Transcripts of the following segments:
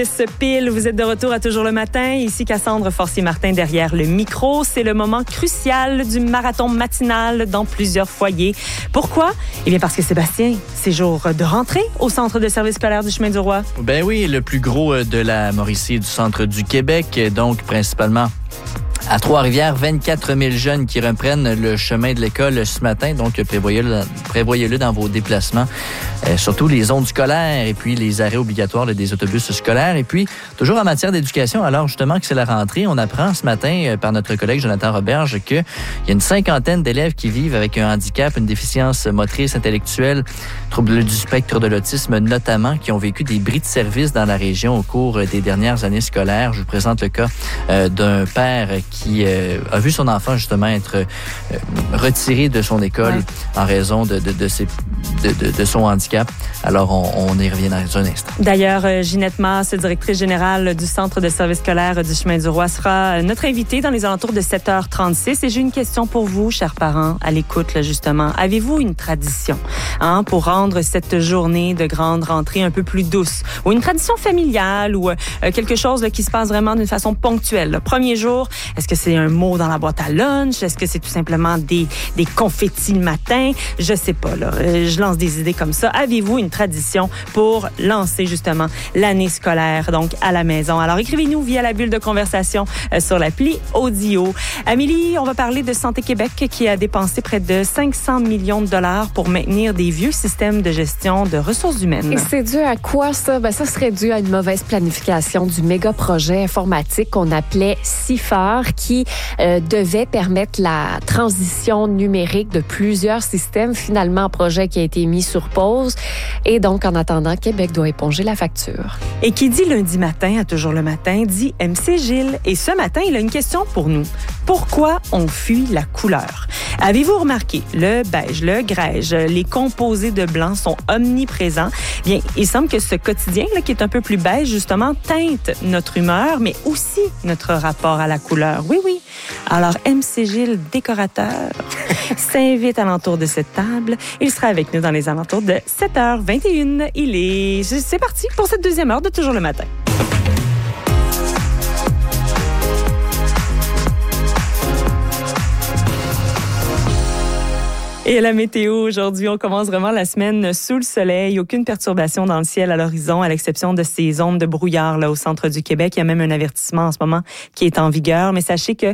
Pile, vous êtes de retour à Toujours le matin. Ici Cassandre Forcier-Martin derrière le micro. C'est le moment crucial du marathon matinal dans plusieurs foyers. Pourquoi? Eh bien parce que Sébastien, c'est jour de rentrée au centre de service scolaire du Chemin du Roi. Ben oui, le plus gros de la Mauricie et du centre du Québec, donc principalement à Trois-Rivières, 24 000 jeunes qui reprennent le chemin de l'école ce matin. Donc, prévoyez-le dans vos déplacements, surtout les zones scolaires et puis les arrêts obligatoires des autobus scolaires. Et puis, toujours en matière d'éducation, alors justement que c'est la rentrée, on apprend ce matin par notre collègue Jonathan Roberge qu'il y a une 50aine d'élèves qui vivent avec un handicap, une déficience motrice, intellectuelle, troubles du spectre de l'autisme notamment, qui ont vécu des bris de service dans la région au cours des dernières années scolaires. Je vous présente le cas d'un père qui a vu son enfant justement être retiré de son école en raison de son handicap. Alors, on y revient dans un instant. D'ailleurs, Ginette Masse, directrice générale du Centre de service scolaire du Chemin du Roi, sera notre invitée dans les alentours de 7h36. Et j'ai une question pour vous, chers parents, à l'écoute, là, justement. Avez-vous une tradition pour rendre cette journée de grande rentrée un peu plus douce? Ou une tradition familiale ou quelque chose là, qui se passe vraiment d'une façon ponctuelle? Le premier jour, est-ce que c'est un mot dans la boîte à lunch? Est-ce que c'est tout simplement des confettis le matin? Je sais pas, là. Je lance des idées comme ça. Avez-vous une tradition pour lancer justement l'année scolaire, donc à la maison? Alors, écrivez-nous via la bulle de conversation sur l'appli Audio. Amélie, on va parler de Santé Québec qui a dépensé près de 500 millions de dollars pour maintenir des vieux systèmes de gestion de ressources humaines. Et c'est dû à quoi, ça? Ben, ça serait dû à une mauvaise planification du méga projet informatique qu'on appelait CIFAR, qui devait permettre la transition numérique de plusieurs systèmes. Finalement, un projet qui a été mis sur pause. Et donc, en attendant, Québec doit éponger la facture. Et qui dit lundi matin à Toujours le matin, dit MC Gilles. Et ce matin, il a une question pour nous. Pourquoi on fuit la couleur? Avez-vous remarqué, le beige, le grège, les composés de blanc sont omniprésents? Bien, il semble que ce quotidien, là, qui est un peu plus beige, justement, teinte notre humeur, mais aussi notre rapport à la couleur. Oui, oui. Alors, MC Gilles, décorateur, s'invite à l'entour de cette table. Il sera avec nous dans les alentours de 7h21. C'est parti pour cette deuxième heure de Toujours le matin. Et la météo, aujourd'hui, on commence vraiment la semaine sous le soleil. Aucune perturbation dans le ciel à l'horizon, à l'exception de ces zones de brouillard là, au centre du Québec. Il y a même un avertissement en ce moment qui est en vigueur. Mais sachez que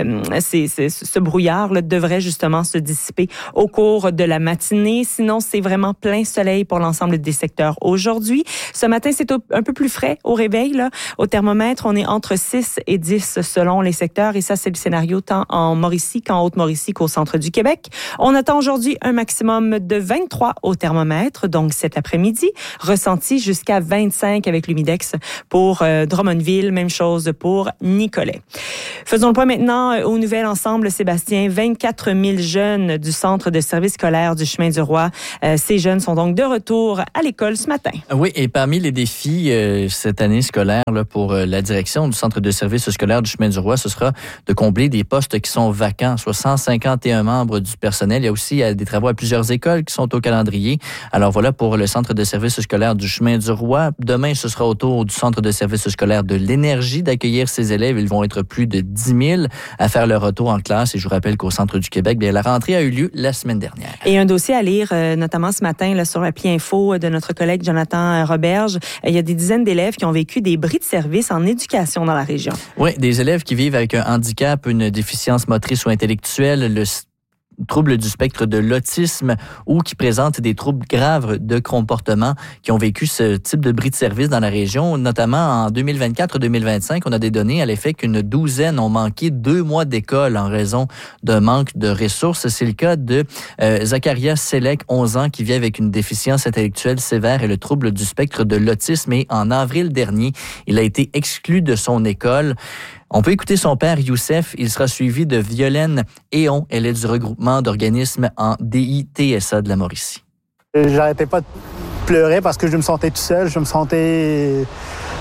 ce brouillard là, devrait justement se dissiper au cours de la matinée. Sinon, c'est vraiment plein soleil pour l'ensemble des secteurs aujourd'hui. Ce matin, c'est un peu plus frais au réveil. Là. Au thermomètre, on est entre 6 et 10 selon les secteurs. Et ça, c'est le scénario tant en Mauricie qu'en Haute-Mauricie qu'au centre du Québec. On attend aujourd'hui un maximum de 23 au thermomètre, donc cet après-midi, ressenti jusqu'à 25 avec l'humidex pour Drummondville, même chose pour Nicolet. Faisons le point maintenant au nouvel ensemble, Sébastien. 24 000 jeunes du centre de service scolaire du Chemin du Roi. Ces jeunes sont donc de retour à l'école ce matin. Oui, et parmi les défis cette année scolaire là, pour la direction du centre de service scolaire du Chemin du Roi, ce sera de combler des postes qui sont vacants, soit 151 membres du personnel. Il y a aussi des travaux à plusieurs écoles qui sont au calendrier. Alors voilà pour le centre de service scolaire du Chemin du Roi. Demain, ce sera au tour du centre de service scolaire de l'Énergie d'accueillir ses élèves. Ils vont être plus de 10 000 à faire leur retour en classe. Et je vous rappelle qu'au centre du Québec, bien, la rentrée a eu lieu la semaine dernière. Et un dossier à lire, notamment ce matin là, sur l'appli Info de notre collègue Jonathan Roberge. Il y a des dizaines d'élèves qui ont vécu des bris de service en éducation dans la région. Oui, des élèves qui vivent avec un handicap, une déficience motrice ou intellectuelle, le troubles du spectre de l'autisme ou qui présentent des troubles graves de comportement qui ont vécu ce type de bris de service dans la région, notamment en 2024-2025. On a des données à l'effet qu'une douzaine ont manqué 2 mois d'école en raison d'un manque de ressources. C'est le cas de Zacharia Selek, 11 ans, qui vit avec une déficience intellectuelle sévère et le trouble du spectre de l'autisme. Et en avril dernier, il a été exclu de son école. On peut écouter son père, Youssef. Il sera suivi de Violaine Éon. Elle est du regroupement d'organismes en DITSA de la Mauricie. J'arrêtais pas de pleurer parce que je me sentais tout seul. Je me sentais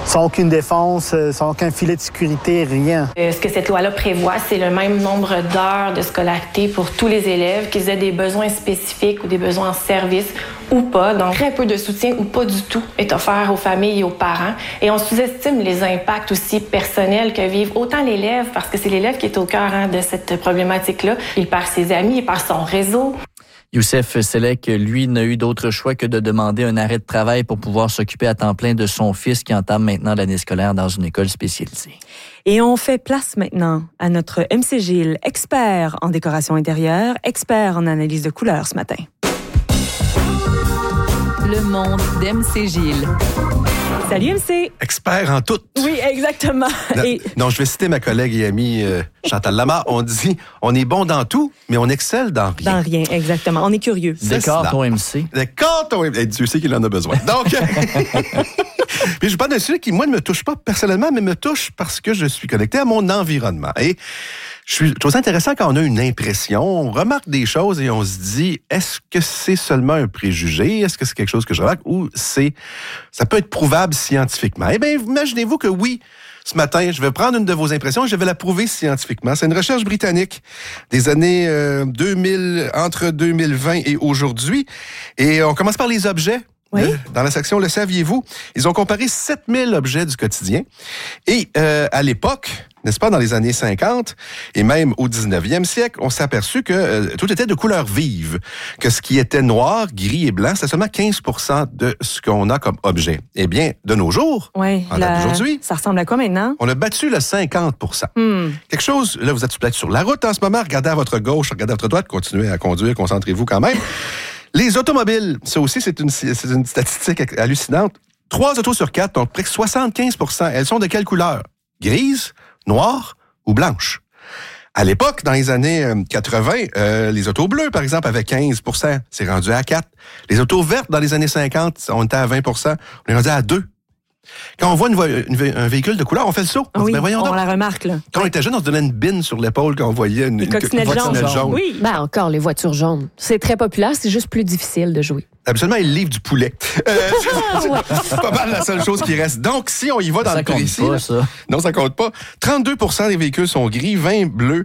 sans aucune défense, sans aucun filet de sécurité, rien. Ce que cette loi-là prévoit, c'est le même nombre d'heures de scolarité pour tous les élèves, qu'ils aient des besoins spécifiques ou des besoins en service ou pas. Donc, très peu de soutien ou pas du tout est offert aux familles et aux parents. Et on sous-estime les impacts aussi personnels que vivent autant l'élève, parce que c'est l'élève qui est au cœur de cette problématique-là. Il perd ses amis, il perd son réseau. Youssef Selek, lui, n'a eu d'autre choix que de demander un arrêt de travail pour pouvoir s'occuper à temps plein de son fils qui entame maintenant l'année scolaire dans une école spécialisée. Et on fait place maintenant à notre MC Gilles, expert en décoration intérieure, expert en analyse de couleurs ce matin. Le monde d'MC Gilles. Salut MC! Expert en tout. Oui, exactement. Non, je vais citer ma collègue et amie Chantal Lamar. On dit, on est bon dans tout, mais on excelle dans rien. Dans rien, exactement. On est curieux. Décore ton MC. Décore ton MC. Dieu sait qu'il en a besoin. Donc, puis je parle d'un sujet qui, moi, ne me touche pas personnellement, mais me touche parce que je suis connecté à mon environnement. Et je trouve ça intéressant quand on a une impression, on remarque des choses et on se dit, est-ce que c'est seulement un préjugé? Est-ce que c'est quelque chose que je remarque? Ou ça peut être prouvable scientifiquement? Eh bien, imaginez-vous que oui, ce matin, je vais prendre une de vos impressions et je vais la prouver scientifiquement. C'est une recherche britannique des années 2000, entre 2020 et aujourd'hui. Et on commence par les objets. Oui. Dans la section « Le saviez-vous », ils ont comparé 7000 objets du quotidien. Et à l'époque, n'est-ce pas, dans les années 50 et même au 19e siècle, on s'est aperçu que tout était de couleur vive, que ce qui était noir, gris et blanc, c'était seulement 15% de ce qu'on a comme objet. Eh bien, de nos jours, aujourd'hui, ça ressemble à quoi maintenant? On a battu le 50%. Quelque chose, là, vous êtes peut-être sur la route en ce moment, regardez à votre gauche, regardez à votre droite, continuez à conduire, concentrez-vous quand même. Les automobiles, ça aussi, c'est une statistique hallucinante. 3 autos sur 4, donc près de 75%, elles sont de quelle couleur? Grise, noire ou blanche? À l'époque, dans les années 80, les autos bleues, par exemple, avaient 15%. C'est rendu à 4. Les autos vertes, dans les années 50, on était à 20%. On est rendu à 2. Quand on voit un véhicule de couleur, on fait le saut. Oui, voyons donc. on la remarque, là. Quand on était jeune, on se donnait une bine sur l'épaule quand on voyait une coccinelle jaune. Oui. Ben encore, les voitures jaunes. C'est très populaire, c'est juste plus difficile de jouer. Absolument, ils livrent du poulet. C'est pas mal la seule chose qui reste. Donc, si on y va dans le précis... Non, ça compte pas. 32% des véhicules sont gris, 20 bleus.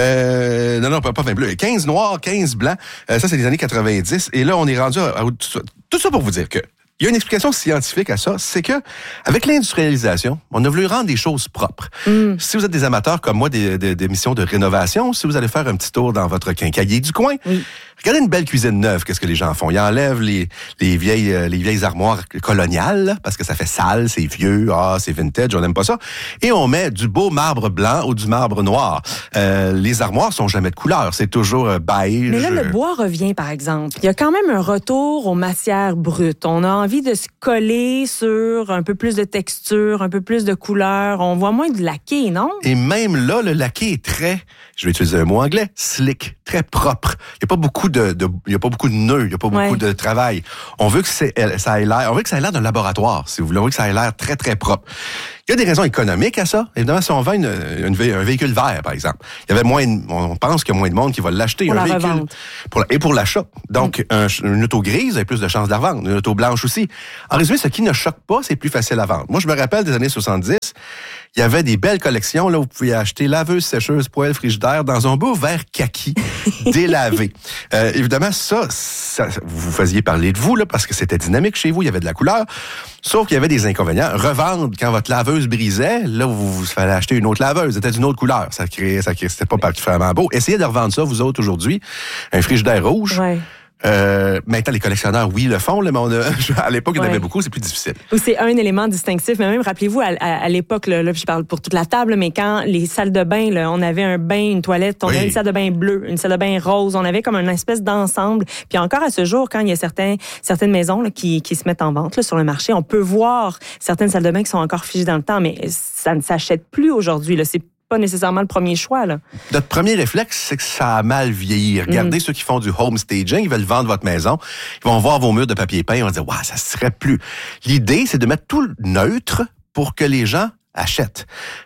Non, pas 20 bleus. 15 noirs, 15 blancs. Ça, c'est les années 90. Et là, on est rendu à tout ça pour vous dire que il y a une explication scientifique à ça, c'est que avec l'industrialisation, on a voulu rendre des choses propres. Si vous êtes des amateurs comme moi d'émissions de rénovation, si vous allez faire un petit tour dans votre quincaillier du coin, regardez une belle cuisine neuve, qu'est-ce que les gens font? Ils enlèvent les vieilles armoires coloniales, là, parce que ça fait sale, c'est vieux, c'est vintage, on n'aime pas ça. Et on met du beau marbre blanc ou du marbre noir. Les armoires sont jamais de couleur, c'est toujours beige. Mais là, le bois revient, par exemple. Il y a quand même un retour aux matières brutes. On a envie de se coller sur un peu plus de texture, un peu plus de couleur. On voit moins de laqué, non? Et même là, le laqué est très, je vais utiliser un mot anglais, slick, très propre. Il n'y a pas beaucoup de nœuds, il n'y a pas beaucoup de travail. On veut que ça ait l'air d'un laboratoire, si vous voulez. On veut que ça ait l'air très, très propre. Il y a des raisons économiques à ça. Évidemment, si on vend un véhicule vert, par exemple, il y avait on pense qu'il y a moins de monde qui va l'acheter. Pour la revente. Pour l'achat. Donc, une auto grise a plus de chances de la revendre. Une auto blanche aussi. En résumé, ce qui ne choque pas, c'est plus facile à vendre. Moi, je me rappelle des années 70, il y avait des belles collections là où vous pouviez acheter laveuse, sécheuse, poêle, frigidaire dans un beau verre kaki délavé. Évidemment, ça, vous faisiez parler de vous là parce que c'était dynamique chez vous, il y avait de la couleur. Sauf qu'il y avait des inconvénients. Revendre quand votre laveuse brisait, là vous fallait acheter une autre laveuse, c'était d'une autre couleur. Ça créait, c'était pas particulièrement beau. Essayez de revendre ça vous autres aujourd'hui, un frigidaire rouge. Ouais. Maintenant, les collectionneurs, oui, le font, là, mais à l'époque, il y en avait beaucoup, c'est plus difficile. C'est un élément distinctif, mais même, rappelez-vous, à l'époque, là, je parle pour toute la table, mais quand les salles de bain, là, on avait un bain, une toilette, on avait une salle de bain bleue, une salle de bain rose, on avait comme une espèce d'ensemble. Puis encore à ce jour, quand il y a certaines maisons là, qui se mettent en vente là, sur le marché, on peut voir certaines salles de bain qui sont encore figées dans le temps, mais ça ne s'achète plus aujourd'hui, là. C'est pas nécessairement le premier choix, là. Notre premier réflexe, c'est que ça a mal vieilli. Regardez ceux qui font du home staging, ils veulent vendre votre maison, ils vont voir vos murs de papier peint, ils vont dire, ça serait plus. L'idée, c'est de mettre tout neutre pour que les gens achètent.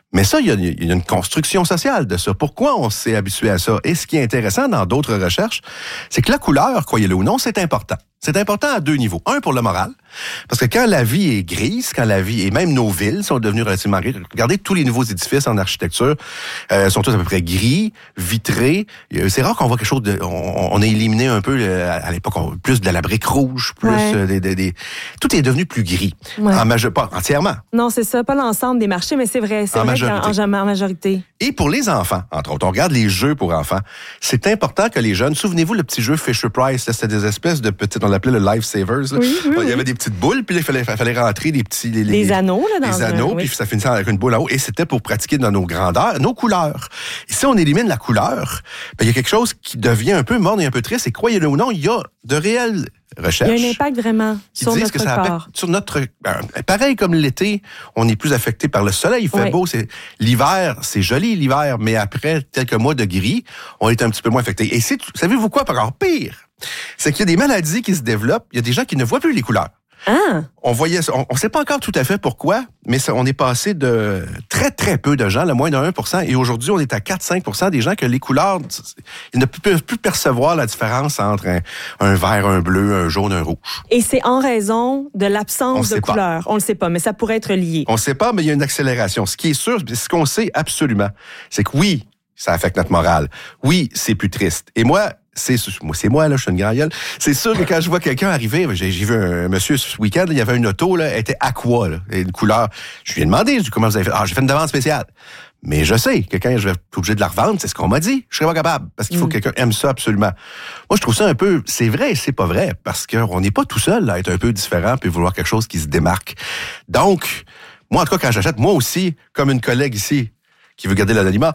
Mais ça, il y a une construction sociale de ça. Pourquoi on s'est habitué à ça? Et ce qui est intéressant dans d'autres recherches, c'est que la couleur, croyez-le ou non, c'est important. C'est important à 2 niveaux. Un, pour le moral, parce que quand la vie est grise, et même nos villes sont devenues relativement grises, regardez tous les nouveaux édifices en architecture, sont tous à peu près gris, vitrés. C'est rare qu'on voit quelque chose de... On a éliminé un peu, à l'époque, plus de la brique rouge, plus tout est devenu plus gris. Ouais. Pas entièrement. Non, c'est ça, pas l'ensemble des marchés, mais c'est vrai en majorité. Et pour les enfants, entre autres, on regarde les jeux pour enfants. C'est important que les jeunes... Souvenez-vous, le petit jeu Fisher-Price, là, c'était des espèces de petites... On l'appelait le Lifesavers. Oui. Il y avait des petites boules, puis là, il fallait rentrer des petits... Les anneaux, là, dans les anneaux, puis ça finissait avec une boule en haut. Et c'était pour pratiquer dans nos grandeurs, nos couleurs. Et si on élimine la couleur, il y a quelque chose qui devient un peu morne et un peu triste. Et croyez-le ou non, il y a de réelles recherches. Il y a un impact vraiment sur notre corps. Sur notre... pareil comme l'été, on est plus affecté par le soleil. Il fait beau. L'hiver, c'est joli l'hiver, mais après quelques mois de gris, on est un petit peu moins affecté. Et savez-vous quoi, encore pire? C'est qu'il y a des maladies qui se développent. Il y a des gens qui ne voient plus les couleurs. Ah. On ne sait pas encore tout à fait pourquoi, mais on est passé de très, très peu de gens, le moins de 1%, et aujourd'hui, on est à 4-5% des gens que les couleurs, ils ne peuvent plus percevoir la différence entre un vert, un bleu, un jaune, un rouge. Et c'est en raison de l'absence de couleurs. On ne le sait pas, mais ça pourrait être lié. On ne sait pas, mais il y a une accélération. Ce qui est sûr, ce qu'on sait absolument, c'est que oui, ça affecte notre morale. Oui, c'est plus triste. Et moi, là, je suis une grande gueule. C'est sûr que quand je vois quelqu'un arriver, j'ai vu un monsieur ce week-end, il y avait une auto, là, elle était aqua, là, une couleur. Je lui ai demandé, comment vous avez fait? J'ai fait une demande spéciale. Mais je sais que quand je vais être obligé de la revendre, c'est ce qu'on m'a dit. Je serais pas capable, parce qu'il faut que quelqu'un aime ça absolument. Moi, je trouve ça un peu, c'est vrai et c'est pas vrai, parce qu'on n'est pas tout seul là, à être un peu différent puis vouloir quelque chose qui se démarque. Donc, moi, en tout cas, quand j'achète, moi aussi, comme une collègue ici, qui veut garder l'anonymat,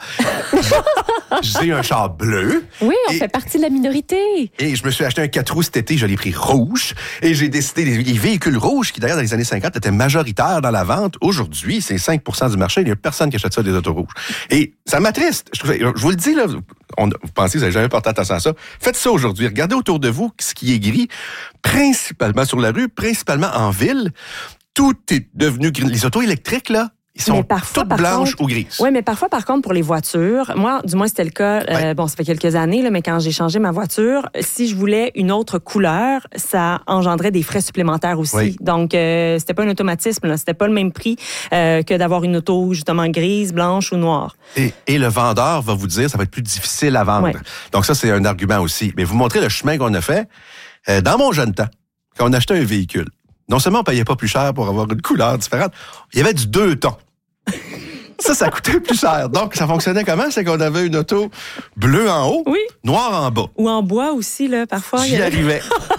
j'ai un char bleu. Oui, on fait partie de la minorité. Et je me suis acheté un 4 roues cet été, je l'ai pris rouge. Et j'ai décidé, les véhicules rouges, qui d'ailleurs dans les années 50 étaient majoritaires dans la vente, aujourd'hui, c'est 5% du marché. Il n'y a personne qui achète ça, des autos rouges. Et ça m'attriste. Je vous le dis, là, vous pensez que vous n'avez jamais porté attention à ça. Faites ça aujourd'hui. Regardez autour de vous ce qui est gris, principalement sur la rue, principalement en ville. Tout est devenu gris. Les autos électriques, là, ils sont toutes blanches ou grises. Oui, mais parfois, par contre, pour les voitures, moi, du moins, c'était le cas, ça fait quelques années, là, mais quand j'ai changé ma voiture, si je voulais une autre couleur, ça engendrait des frais supplémentaires aussi. Oui. Donc, c'était pas un automatisme, là. C'était pas le même prix que d'avoir une auto, justement, grise, blanche ou noire. Et le vendeur va vous dire, ça va être plus difficile à vendre. Ouais. Donc, ça, c'est un argument aussi. Mais vous montrez le chemin qu'on a fait. Dans mon jeune temps, quand on achetait un véhicule, non seulement on payait pas plus cher pour avoir une couleur différente, il y avait du 2 tons. Ça coûtait plus cher. Donc, ça fonctionnait comment? C'est qu'on avait une auto bleue en haut, noire en bas. Ou en bois aussi, là, parfois. J'y arrivais.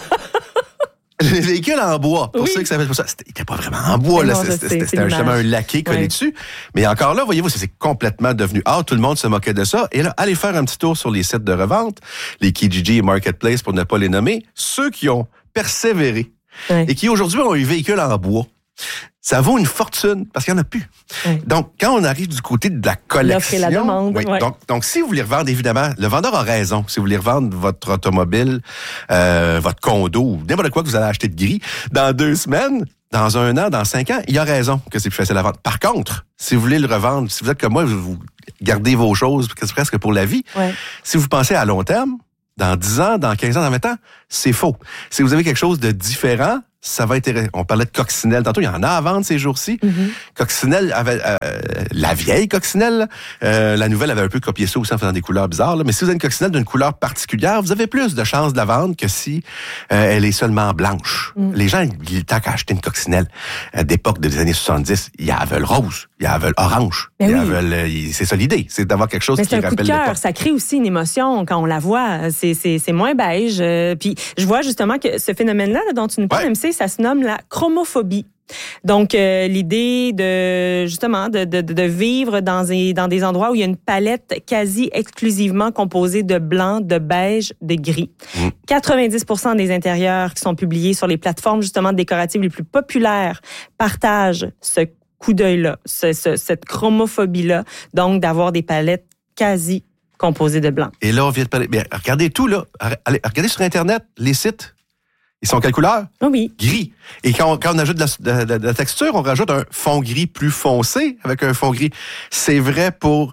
Les véhicules en bois, pour ceux qui savaient pas ça, c'était pas vraiment en bois, là. C'était justement un laqué collé dessus. Mais encore là, voyez-vous, c'est complètement devenu tout le monde se moquait de ça. Et là, allez faire un petit tour sur les sites de revente, les Kijiji et Marketplace pour ne pas les nommer, ceux qui ont persévéré et qui aujourd'hui ont un véhicule en bois. Ça vaut une fortune parce qu'il n'y en a plus. Oui. Donc, quand on arrive du côté de la collection... L'offre et la demande. Oui, donc, si vous voulez revendre, évidemment, le vendeur a raison. Si vous voulez revendre votre automobile, votre condo, ou n'importe quoi que vous allez acheter de gris, dans 2 semaines, dans 1 an, dans 5 ans, il a raison que c'est plus facile à vendre. Par contre, si vous voulez le revendre, si vous êtes comme moi, vous gardez vos choses presque pour la vie. Oui. Si vous pensez à long terme, dans 10 ans, dans 15 ans, dans 20 ans, c'est faux. Si vous avez quelque chose de différent, ça va être... On parlait de coccinelle tantôt, il y en a à vendre ces jours-ci. Mm-hmm. Coccinelle avait... la vieille coccinelle, la nouvelle avait un peu copié ça aussi en faisant des couleurs bizarres. Là. Mais si vous avez une coccinelle d'une couleur particulière, vous avez plus de chances de la vendre que si elle est seulement blanche. Mm. Les gens, il est temps qu'à acheter une coccinelle d'époque des années 70, ils la veulent rose, ils la veulent orange. C'est ça l'idée, c'est d'avoir quelque chose qui rappelle l'époque. C'est un coup de cœur, ça crée aussi une émotion quand on la voit. C'est moins beige. Puis je vois justement que ce phénomène-là dont tu nous parles, MC, ça se nomme la chromophobie. Donc, l'idée de justement de vivre dans des endroits où il y a une palette quasi exclusivement composée de blanc, de beige, de gris. 90% des intérieurs qui sont publiés sur les plateformes justement décoratives les plus populaires partagent ce coup d'œil-là, cette chromophobie-là, donc d'avoir des palettes quasi composées de blanc. Et là, on vient de parler... Mais regardez tout, là. Regardez sur Internet, les sites. Ils sont quelle couleur? Oh oui. Gris. Et quand on ajoute de la texture, on rajoute un fond gris plus foncé avec un fond gris. C'est vrai pour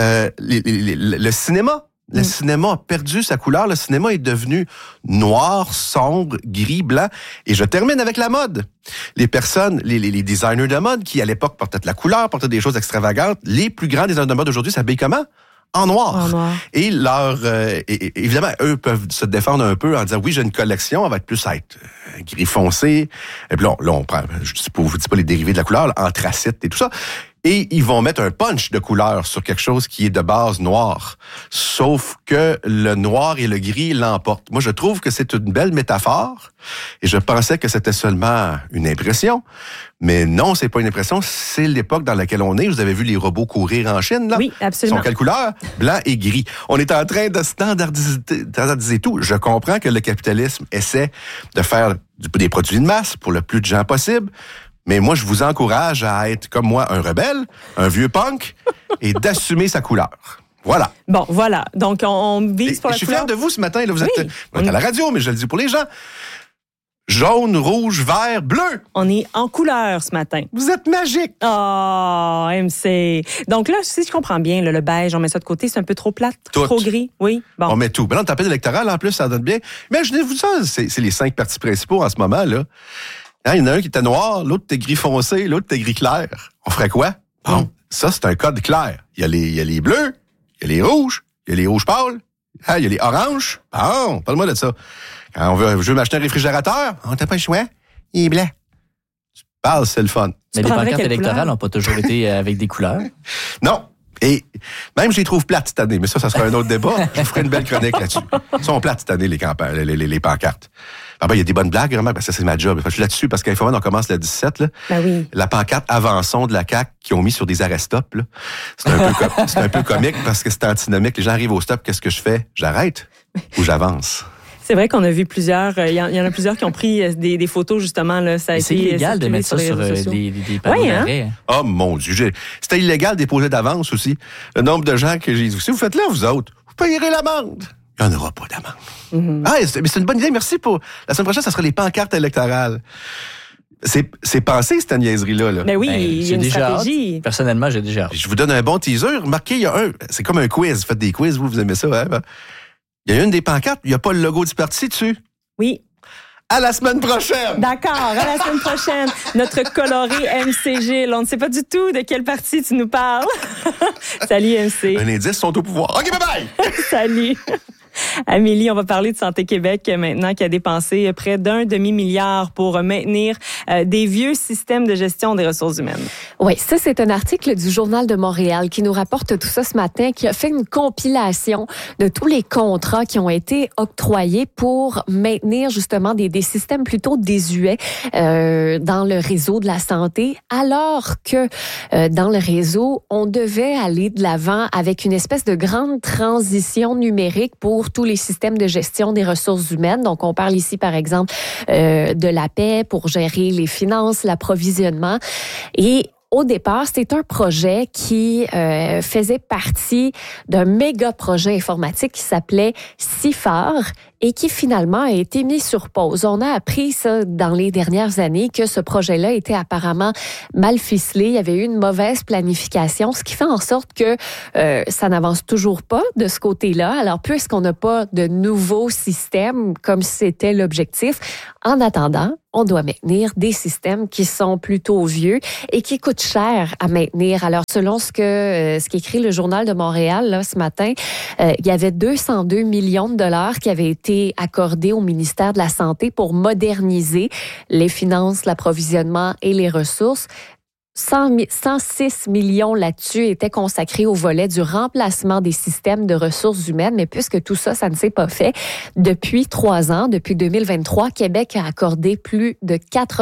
le cinéma. Le cinéma a perdu sa couleur. Le cinéma est devenu noir, sombre, gris, blanc. Et je termine avec la mode. Les personnes, les designers de mode qui, à l'époque, portaient de la couleur, portaient des choses extravagantes. Les plus grands designers de mode aujourd'hui s'habillent comment? En noir. En noir. Et évidemment, eux peuvent se défendre un peu en disant, oui, j'ai une collection, elle va être plus gris foncé. Et puis là, on prend, je vous dis pas les dérivés de la couleur, anthracite et tout ça. Et ils vont mettre un punch de couleur sur quelque chose qui est de base noir. Sauf que le noir et le gris l'emportent. Moi, je trouve que c'est une belle métaphore. Et je pensais que c'était seulement une impression. Mais non, c'est pas une impression. C'est l'époque dans laquelle on est. Vous avez vu les robots courir en Chine, là? Oui, absolument. Ils sont quelle couleur? Blanc et gris. On est en train de standardiser tout. Je comprends que le capitalisme essaie de faire des produits de masse pour le plus de gens possible. Mais moi, je vous encourage à être, comme moi, un rebelle, un vieux punk, et d'assumer sa couleur. Voilà. Bon, voilà. Donc, on vise pour la couleur. Je suis fier de vous ce matin. Là, vous êtes à la radio, mais je le dis pour les gens. Jaune, rouge, vert, bleu. On est en couleur ce matin. Vous êtes magique. Oh, MC. Donc là, si je comprends bien, le beige, on met ça de côté, c'est un peu trop plate, trop gris. Oui, bon. On met tout. Ben là, on tapette électorale, en plus, ça donne bien. Imaginez-vous ça, c'est les 5 partis principaux en ce moment, là. Il y en a un qui était noir, l'autre était gris foncé, l'autre était gris clair. On ferait quoi? Bon, ça, c'est un code clair. Il y a les bleus, il y a les rouges, il y a les rouges pâles, il y a les oranges. Bon, parle-moi de ça. Quand je veux m'acheter un réfrigérateur, on t'a pas le choix, il est blanc. Tu parles, c'est le fun. Mais les pancartes électorales n'ont pas toujours été avec des couleurs. Non. Et même je les trouve plates cette année, mais ça sera un autre débat. Je vous ferai une belle chronique là-dessus. Ils sont plates cette année, les pancartes. Ah ben, il y a des bonnes blagues, vraiment. Ben, ça, c'est ma job. Je suis là-dessus parce qu'Infoman, on commence le 17, là. Ben oui. La pancarte Avançons de la CAQ qu'ils ont mis sur des arrêts-stop, là. C'est un peu comique parce que c'est antinomique. Les gens arrivent au stop, qu'est-ce que je fais? J'arrête ou j'avance? C'est vrai qu'on a vu plusieurs. Il y en a plusieurs qui ont pris des photos, justement. Là, ça a été c'est illégal de mettre ça sur des panneaux d'arrêt. Oh mon Dieu. C'était illégal de déposer d'avance aussi. Le nombre de gens que j'ai dit, si vous faites là, vous autres, vous payerez l'amende. Il n'y en aura pas d'amende. Ah, c'est une bonne idée. Merci pour... La semaine prochaine, ça sera les pancartes électorales. C'est pensé, cette niaiserie-là. Là. Mais oui, il y a une stratégie. Hâte. Personnellement, j'ai déjà hâte. Je vous donne un bon teaser. Remarquez, il y a c'est comme un quiz. Vous faites des quiz, vous aimez ça, hein? Il y a une des pancartes, il n'y a pas le logo du parti dessus. Oui. À la semaine prochaine! D'accord, à la semaine prochaine. Notre coloré MC Gilles. On ne sait pas du tout de quel parti tu nous parles. Salut, MC. Un indice, sont au pouvoir. OK, bye-bye! Salut. Amélie, on va parler de Santé Québec maintenant qui a dépensé près d'1 demi-milliard pour maintenir des vieux systèmes de gestion des ressources humaines. Oui, ça c'est un article du Journal de Montréal qui nous rapporte tout ça ce matin, qui a fait une compilation de tous les contrats qui ont été octroyés pour maintenir justement des systèmes plutôt désuets dans le réseau de la santé, alors que dans le réseau, on devait aller de l'avant avec une espèce de grande transition numérique pour tous les systèmes de gestion des ressources humaines. Donc, on parle ici, par exemple, de la paie pour gérer les finances, l'approvisionnement. Et au départ, c'est un projet qui faisait partie d'un méga projet informatique qui s'appelait CIFAR et qui finalement a été mis sur pause. On a appris ça dans les dernières années que ce projet-là était apparemment mal ficelé. Il y avait eu une mauvaise planification, ce qui fait en sorte que ça n'avance toujours pas de ce côté-là. Alors, puisqu'on n'a pas de nouveaux systèmes comme c'était l'objectif, en attendant, on doit maintenir des systèmes qui sont plutôt vieux et qui coûtent cher à maintenir. Alors, selon ce qu'écrit le Journal de Montréal là, ce matin, il y avait 202 millions de dollars qui avaient été accordés au ministère de la Santé pour moderniser les finances, l'approvisionnement et les ressources. 106 millions là-dessus étaient consacrés au volet du remplacement des systèmes de ressources humaines, mais puisque tout ça, ça ne s'est pas fait, depuis 3 ans, depuis 2023, Québec a accordé plus de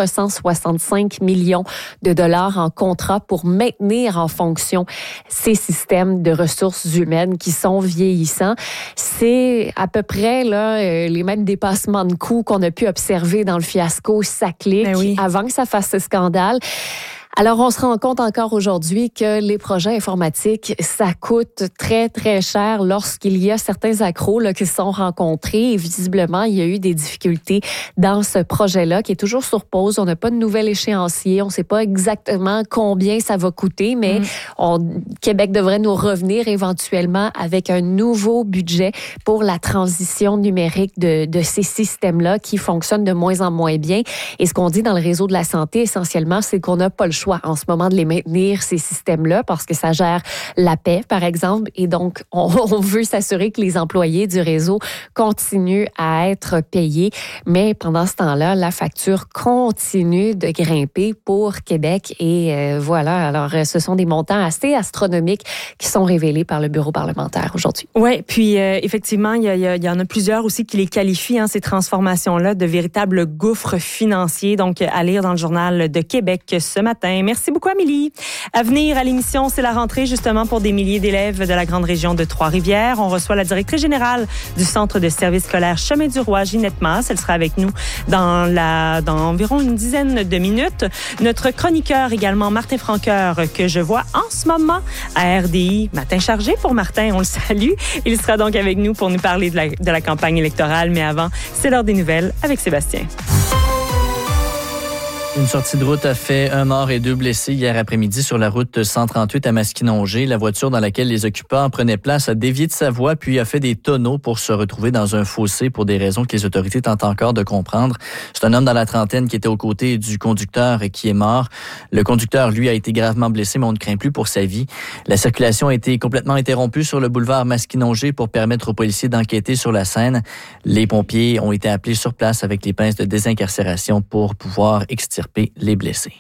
465 millions de dollars en contrat pour maintenir en fonction ces systèmes de ressources humaines qui sont vieillissants. C'est à peu près là, les mêmes dépassements de coûts qu'on a pu observer dans le fiasco SACLIC avant que ça fasse ce scandale. Alors, on se rend compte encore aujourd'hui que les projets informatiques, ça coûte très, très cher lorsqu'il y a certains accros là, qui sont rencontrés. Et visiblement, il y a eu des difficultés dans ce projet-là qui est toujours sur pause. On n'a pas de nouvel échéancier. On ne sait pas exactement combien ça va coûter, mais Québec devrait nous revenir éventuellement avec un nouveau budget pour la transition numérique de ces systèmes-là qui fonctionnent de moins en moins bien. Et ce qu'on dit dans le réseau de la santé, essentiellement, c'est qu'on n'a pas le choix en ce moment de les maintenir, ces systèmes-là, parce que ça gère la paix, par exemple. Et donc, on veut s'assurer que les employés du réseau continuent à être payés. Mais pendant ce temps-là, la facture continue de grimper pour Québec. Et voilà, alors ce sont des montants assez astronomiques qui sont révélés par le bureau parlementaire aujourd'hui. Oui, puis effectivement, il y en a plusieurs aussi qui les qualifient, ces transformations-là, de véritables gouffres financiers. Donc, à lire dans le Journal de Québec ce matin. Merci beaucoup, Amélie. À venir à l'émission, c'est la rentrée justement pour des milliers d'élèves de la grande région de Trois-Rivières. On reçoit la directrice générale du Centre de services scolaires Chemin du Roi, Ginette Masse. Elle sera avec nous dans environ une dizaine de minutes. Notre chroniqueur également, Martin Franqueur, que je vois en ce moment à RDI. Matin chargé pour Martin, on le salue. Il sera donc avec nous pour nous parler de la campagne électorale. Mais avant, c'est l'heure des nouvelles avec Sébastien. Une sortie de route a fait 1 mort et 2 blessés hier après-midi sur la route 138 à Maskinongé. La voiture dans laquelle les occupants prenaient place a dévié de sa voie puis a fait des tonneaux pour se retrouver dans un fossé pour des raisons que les autorités tentent encore de comprendre. C'est un homme dans la trentaine qui était aux côtés du conducteur et qui est mort. Le conducteur, lui, a été gravement blessé, mais on ne craint plus pour sa vie. La circulation a été complètement interrompue sur le boulevard Maskinongé pour permettre aux policiers d'enquêter sur la scène. Les pompiers ont été appelés sur place avec les pinces de désincarcération pour pouvoir extirper les blessés.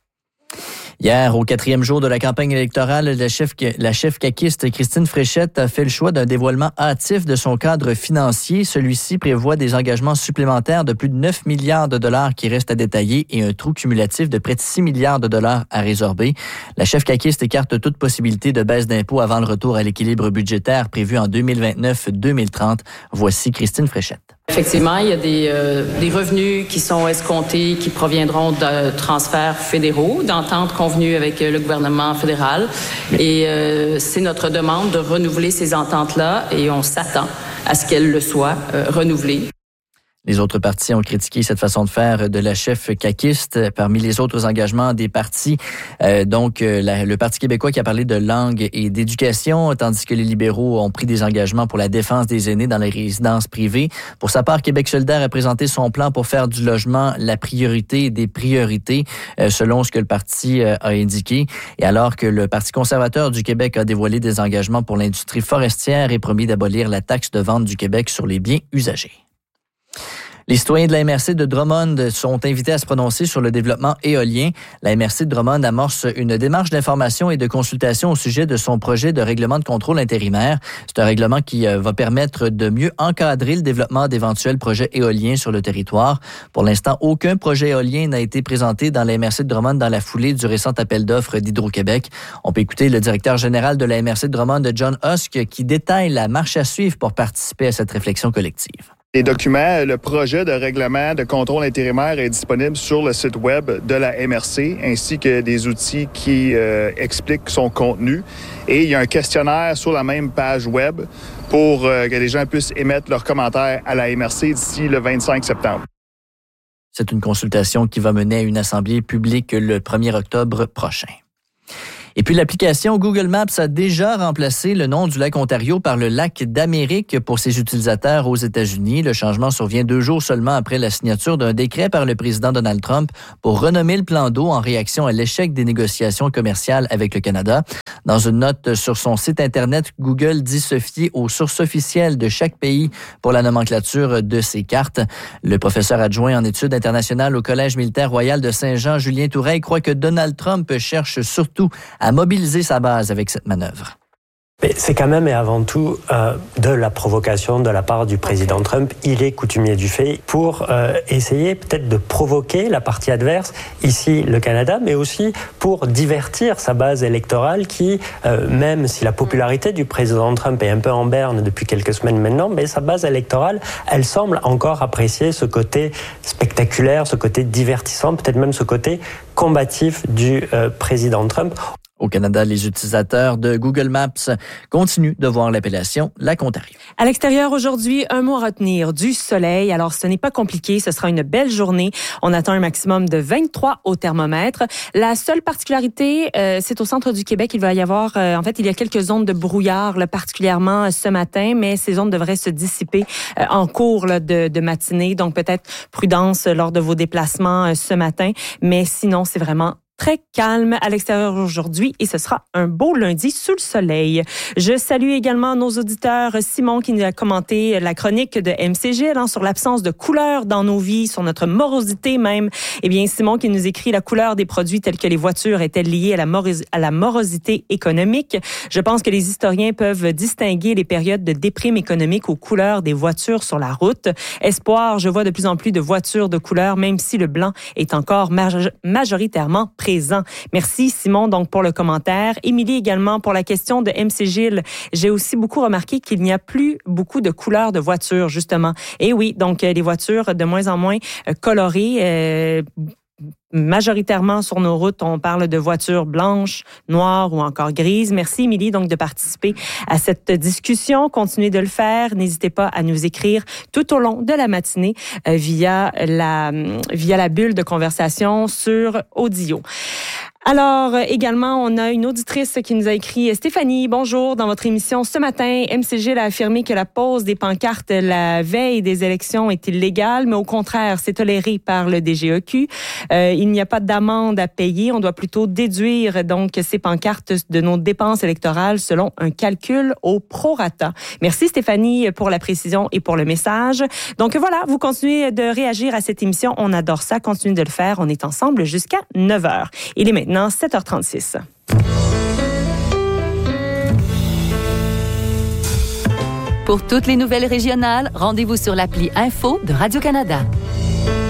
Hier, au 4e jour de la campagne électorale, la chef caquiste Christine Fréchette a fait le choix d'un dévoilement hâtif de son cadre financier. Celui-ci prévoit des engagements supplémentaires de plus de 9 milliards de dollars qui restent à détailler et un trou cumulatif de près de 6 milliards de dollars à résorber. La chef caquiste écarte toute possibilité de baisse d'impôts avant le retour à l'équilibre budgétaire prévu en 2029-2030. Voici Christine Fréchette. Effectivement, il y a des revenus qui sont escomptés, qui proviendront de transferts fédéraux, d'ententes convenues avec le gouvernement fédéral. Et c'est notre demande de renouveler ces ententes-là et on s'attend à ce qu'elles le soient renouvelées. Les autres partis ont critiqué cette façon de faire de la chef caquiste. Parmi les autres engagements des partis, le Parti québécois qui a parlé de langue et d'éducation, tandis que les libéraux ont pris des engagements pour la défense des aînés dans les résidences privées. Pour sa part, Québec solidaire a présenté son plan pour faire du logement la priorité des priorités, selon ce que le parti a indiqué. Et alors que le Parti conservateur du Québec a dévoilé des engagements pour l'industrie forestière et promis d'abolir la taxe de vente du Québec sur les biens usagés. Les citoyens de la MRC de Drummond sont invités à se prononcer sur le développement éolien. La MRC de Drummond amorce une démarche d'information et de consultation au sujet de son projet de règlement de contrôle intérimaire. C'est un règlement qui va permettre de mieux encadrer le développement d'éventuels projets éoliens sur le territoire. Pour l'instant, aucun projet éolien n'a été présenté dans la MRC de Drummond dans la foulée du récent appel d'offres d'Hydro-Québec. On peut écouter le directeur général de la MRC de Drummond, John Husk, qui détaille la marche à suivre pour participer à cette réflexion collective. Les documents, le projet de règlement de contrôle intérimaire est disponible sur le site web de la MRC, ainsi que des outils qui expliquent son contenu. Et il y a un questionnaire sur la même page web pour que les gens puissent émettre leurs commentaires à la MRC d'ici le 25 septembre. C'est une consultation qui va mener à une assemblée publique le 1er octobre prochain. Et puis, l'application Google Maps a déjà remplacé le nom du lac Ontario par le lac d'Amérique pour ses utilisateurs aux États-Unis. Le changement survient 2 jours seulement après la signature d'un décret par le président Donald Trump pour renommer le plan d'eau en réaction à l'échec des négociations commerciales avec le Canada. Dans une note sur son site Internet, Google dit se fier aux sources officielles de chaque pays pour la nomenclature de ses cartes. Le professeur adjoint en études internationales au Collège militaire royal de Saint-Jean, Julien Toureille, croit que Donald Trump cherche surtout à mobiliser sa base avec cette manœuvre. Mais c'est quand même et avant tout de la provocation de la part du président Trump. Il est coutumier du fait pour essayer peut-être de provoquer la partie adverse, ici le Canada, mais aussi pour divertir sa base électorale qui, même si la popularité du président Trump est un peu en berne depuis quelques semaines maintenant, mais sa base électorale, elle semble encore apprécier ce côté spectaculaire, ce côté divertissant, peut-être même ce côté combatif du président Trump. Au Canada, les utilisateurs de Google Maps continuent de voir l'appellation Lac Ontario. À l'extérieur aujourd'hui, un mot à retenir, du soleil. Alors, ce n'est pas compliqué, ce sera une belle journée. On attend un maximum de 23 au thermomètre. La seule particularité, c'est au centre du Québec. Il va y avoir, il y a quelques zones de brouillard, là, particulièrement ce matin, mais ces zones devraient se dissiper en cours là, de matinée. Donc, peut-être prudence lors de vos déplacements ce matin. Mais sinon, c'est vraiment très calme à l'extérieur aujourd'hui et ce sera un beau lundi sous le soleil. Je salue également nos auditeurs. Simon qui nous a commenté la chronique de MCGIL sur l'absence de couleur dans nos vies, sur notre morosité même. Eh bien, Simon qui nous écrit la couleur des produits tels que les voitures est liée à la morosité économique. Je pense que les historiens peuvent distinguer les périodes de déprime économique aux couleurs des voitures sur la route. Espoir, je vois de plus en plus de voitures de couleur, même si le blanc est encore majoritairement présent. Merci Simon donc pour le commentaire. Émilie également pour la question de MCGIL. J'ai aussi beaucoup remarqué qu'il n'y a plus beaucoup de couleurs de voitures justement. Et oui, donc les voitures de moins en moins colorées. Majoritairement sur nos routes, on parle de voitures blanches, noires ou encore grises. Merci Émilie donc de participer à cette discussion. Continuez de le faire. N'hésitez pas à nous écrire tout au long de la matinée via la bulle de conversation sur Audio. Alors, également, on a une auditrice qui nous a écrit « Stéphanie, bonjour. Dans votre émission ce matin, MCGIL a affirmé que la pose des pancartes la veille des élections est illégale, mais au contraire, c'est toléré par le DGEQ. Il n'y a pas d'amende à payer. On doit plutôt déduire donc ces pancartes de nos dépenses électorales selon un calcul au prorata. » Merci Stéphanie pour la précision et pour le message. Donc voilà, vous continuez de réagir à cette émission. On adore ça. Continuez de le faire. On est ensemble jusqu'à 9h. Il est maintenant 7h36. Pour toutes les nouvelles régionales, rendez-vous sur l'appli Info de Radio-Canada.